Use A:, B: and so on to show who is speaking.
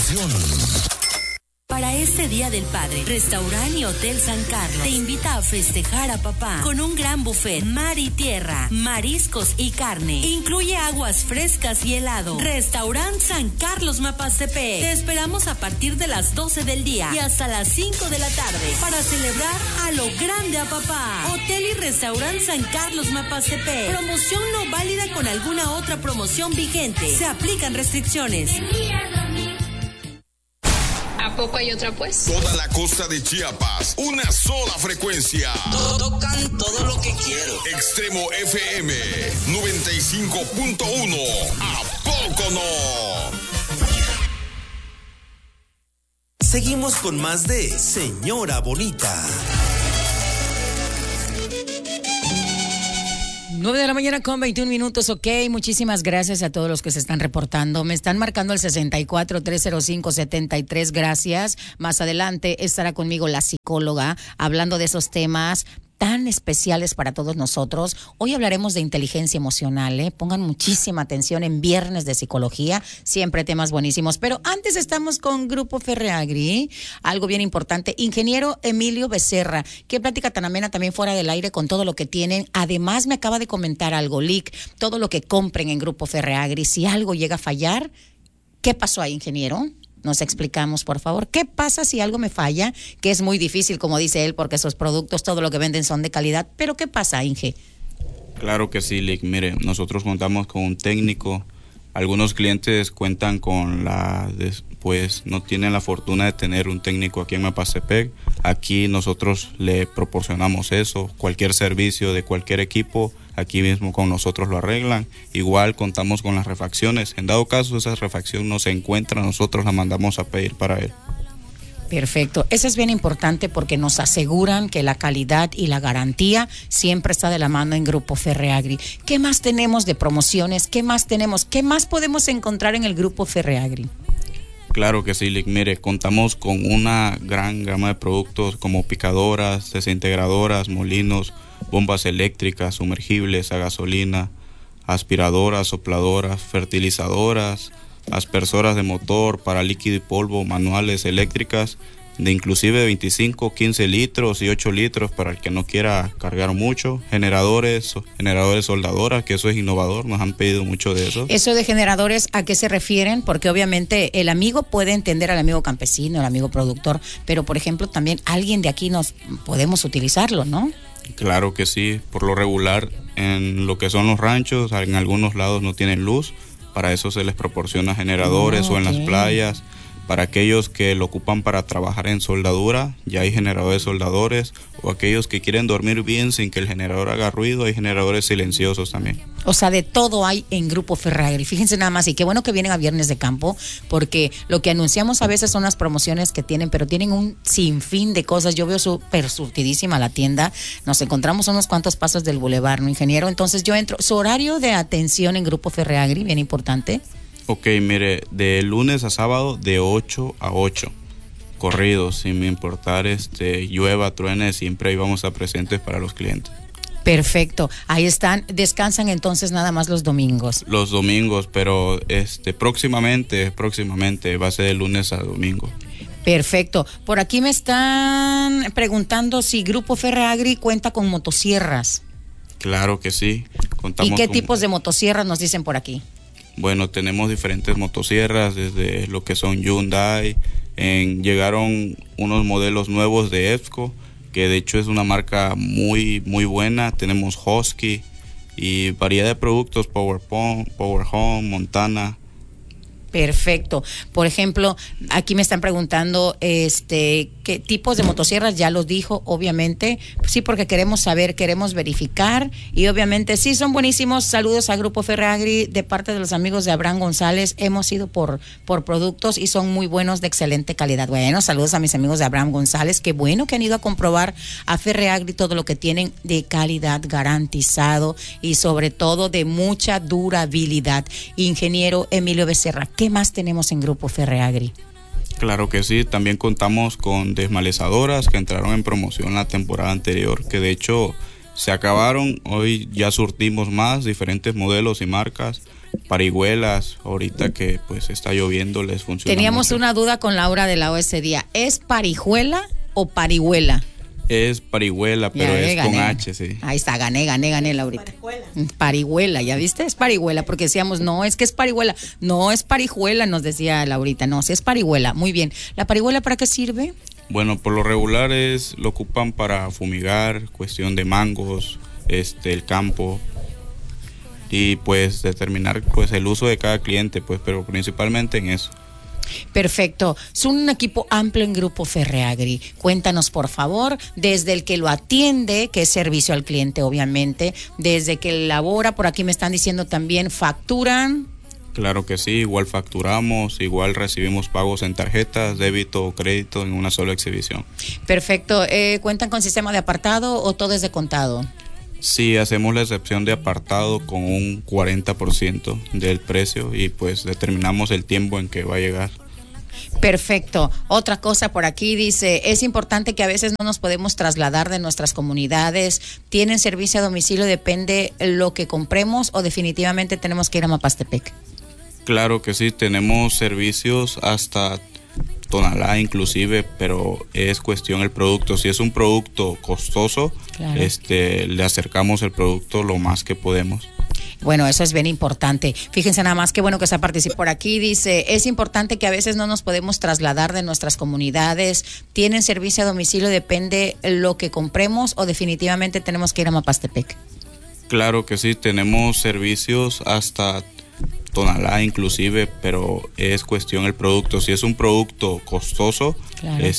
A: información.
B: Para este Día del Padre, Restaurante y Hotel San Carlos te invita a festejar a papá con un gran buffet, mar y tierra, mariscos y carne. Incluye aguas frescas y helado. Restaurante San Carlos Mapastepec. Te esperamos a partir de las 12 del día y hasta las 5 de la tarde para celebrar a lo grande a papá. Hotel y Restaurante San Carlos Mapastepec. Promoción no válida con alguna otra promoción vigente. Se aplican restricciones.
C: ¿A poco hay otra pues?
D: Toda la costa de Chiapas, una sola frecuencia.
A: Tocan todo lo que quiero.
D: Extremo FM 95.1. ¿A poco no?
A: Seguimos con más de Señora Bonita.
E: 9 de la mañana con 21 minutos, ok, muchísimas gracias a todos los que se están reportando, me están marcando el 64-305-73, gracias, más adelante estará conmigo la psicóloga hablando de esos temas tan especiales para todos nosotros. Hoy hablaremos de inteligencia emocional, pongan muchísima atención en Viernes de Psicología, siempre temas buenísimos, pero antes estamos con Grupo Ferreagri, algo bien importante, ingeniero Emilio Becerra, qué plática tan amena también fuera del aire con todo lo que tienen, además me acaba de comentar algo, Lick, todo lo que compren en Grupo Ferreagri, si algo llega a fallar, ¿qué pasó ahí, ingeniero? Nos explicamos, por favor. ¿Qué pasa si algo me falla? Que es muy difícil, como dice él, porque sus productos, todo lo que venden son de calidad. ¿Pero qué pasa, Inge?
F: Claro que sí, Lick. Mire, nosotros contamos con un técnico. Algunos clientes cuentan con pues no tienen la fortuna de tener un técnico aquí en Mapastepec. Aquí nosotros le proporcionamos eso. Cualquier servicio de cualquier equipo, aquí mismo con nosotros lo arreglan. Igual contamos con las refacciones. En dado caso esa refacción no se encuentra, nosotros la mandamos a pedir para él.
E: Perfecto. Eso es bien importante porque nos aseguran que la calidad y la garantía siempre está de la mano en Grupo Ferreagri. ¿Qué más tenemos de promociones? ¿Qué más tenemos? ¿Qué más podemos encontrar en el Grupo Ferreagri?
F: Claro que sí, Lick. Mire, contamos con una gran gama de productos como picadoras, desintegradoras, molinos, bombas eléctricas, sumergibles a gasolina, aspiradoras, sopladoras, fertilizadoras, aspersoras de motor para líquido y polvo, manuales, eléctricas, de inclusive 25, 15 litros y 8 litros para el que no quiera cargar mucho, generadores soldadoras, que eso es innovador, nos han pedido mucho de eso.
E: Eso de generadores, ¿a qué se refieren? Porque obviamente el amigo puede entender al amigo campesino, al amigo productor, pero por ejemplo también alguien de aquí nos podemos utilizarlo, ¿no?
F: Claro que sí, por lo regular en lo que son los ranchos, en algunos lados no tienen luz, para eso se les proporciona generadores o en las playas. Para aquellos que lo ocupan para trabajar en soldadura, ya hay generadores soldadores, o aquellos que quieren dormir bien sin que el generador haga ruido, hay generadores silenciosos también.
E: O sea, de todo hay en Grupo Ferreagri. Fíjense nada más, y qué bueno que vienen a Viernes de Campo, porque lo que anunciamos a veces son las promociones que tienen, pero tienen un sinfín de cosas. Yo veo súper surtidísima la tienda. Nos encontramos unos cuantos pasos del Boulevard, ¿no, ingeniero? Entonces yo entro. Su horario de atención en Grupo Ferreagri, bien importante.
F: Ok, mire, de lunes a sábado de 8 a 8, corridos, sin me importar llueva, truene, siempre ahí vamos a estar presentes para los clientes.
E: Perfecto, ahí están, descansan entonces nada más los domingos.
F: Los domingos, pero próximamente va a ser de lunes a domingo.
E: Perfecto, por aquí me están preguntando si Grupo Ferreagri cuenta con motosierras.
F: Claro que sí.
E: ¿Y qué tipos de motosierras nos dicen por aquí?
F: Bueno, tenemos diferentes motosierras, desde lo que son Hyundai, llegaron unos modelos nuevos de EFCO, que de hecho es una marca muy muy buena, tenemos Husky y variedad de productos, Power Home, Montana.
E: Perfecto. Por ejemplo, aquí me están preguntando qué tipos de motosierras, ya los dijo, obviamente, sí, porque queremos saber, queremos verificar, y obviamente sí son buenísimos. Saludos a Grupo Ferreagri de parte de los amigos de Abraham González. Hemos ido por productos y son muy buenos, de excelente calidad. Bueno, saludos a mis amigos de Abraham González, qué bueno que han ido a comprobar a Ferreagri todo lo que tienen de calidad, garantizado y sobre todo de mucha durabilidad. Ingeniero Emilio Becerra, ¿qué más tenemos en Grupo Ferreagri?
F: Claro que sí, también contamos con desmalezadoras que entraron en promoción la temporada anterior, que de hecho se acabaron. Hoy ya surtimos más diferentes modelos y marcas. parihuelas, ahorita que pues está lloviendo les funciona
E: Teníamos
F: mucho.
E: una duda con Laura de la OSD. ¿Es parijuela o parihuela?
F: Es parihuela, pero
E: Ya,
F: es con
E: gané.
F: H, sí.
E: Ahí está, gané, Laurita. Parihuela, ¿ya viste? Es parihuela, porque decíamos, no, es que es parihuela. No, es parijuela, nos decía Laurita. No, sí es parihuela. Muy bien. ¿La parihuela para qué sirve?
F: Bueno, por lo regular lo ocupan para fumigar, cuestión de mangos, el campo y pues determinar pues el uso de cada cliente, pues, pero principalmente en eso.
E: Perfecto. Son un equipo amplio en Grupo Ferreagri. Cuéntanos, por favor, desde el que lo atiende, que es servicio al cliente, obviamente, desde que elabora, por aquí me están diciendo también, facturan.
F: Claro que sí, igual facturamos, igual recibimos pagos en tarjetas, débito o crédito en una sola exhibición.
E: Perfecto. ¿Cuentan con sistema de apartado o todo es de contado?
F: Sí, hacemos la excepción de apartado con un 40% del precio y pues determinamos el tiempo en que va a llegar.
E: Perfecto. Otra cosa por aquí dice, es importante que a veces no nos podemos trasladar de nuestras comunidades. ¿Tienen servicio a domicilio? Depende lo que compremos o definitivamente tenemos que ir a Mapastepec.
F: Claro que sí, tenemos servicios hasta Tonalá inclusive, pero es cuestión el producto. Si es un producto costoso,
E: Claro.
F: Le acercamos el producto lo más que podemos.
E: Bueno, eso es bien importante. Fíjense nada más, qué bueno que se participa por aquí. Dice, es importante que a veces no nos podemos trasladar de nuestras comunidades. ¿Tienen servicio a domicilio? Depende lo que compremos o definitivamente tenemos que ir a Mapastepec.
F: Claro que sí, tenemos servicios hasta Tonalá inclusive, pero es cuestión el producto. Si es un producto costoso,
E: Claro.